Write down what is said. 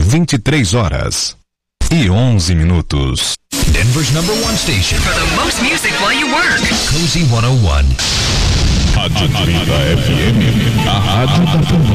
23h11. Denver's #1 station for the most music while you work. Cozy 101. Rádio Atlanta FM, a rádio da família.